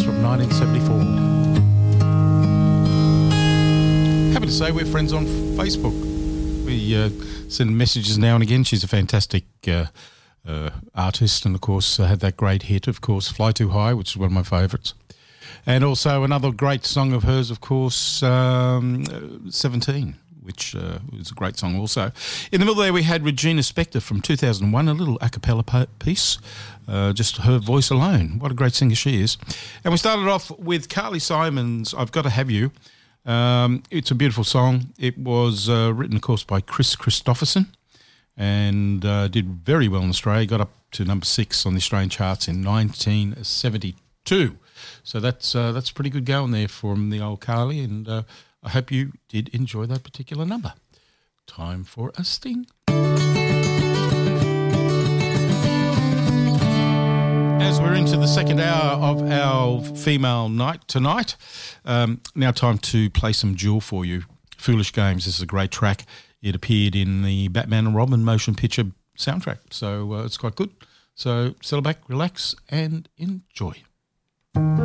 This from 1974. Happy to say we're friends on Facebook. We send messages now and again. She's a fantastic artist, and of course had that great hit, of course, Fly Too High, which is one of my favourites. And also another great song of hers, of course, 17, which was a great song also. In the middle there we had Regina Spektor from 2001, a little a cappella piece, just her voice alone. What a great singer she is. And we started off with Carly Simon's I've Got to Have You. It's a beautiful song. It was written, of course, by Chris Christopherson and did very well in Australia, got up to number 6 on the Australian charts in 1972. So that's pretty good going there from the old Carly, and I hope you did enjoy that particular number. Time for a sting. As we're into the second hour of our female night tonight, now time to play some Jewel for you. Foolish Games, this is a great track. It appeared in the Batman and Robin motion picture soundtrack, so it's quite good. So settle back, relax, and enjoy.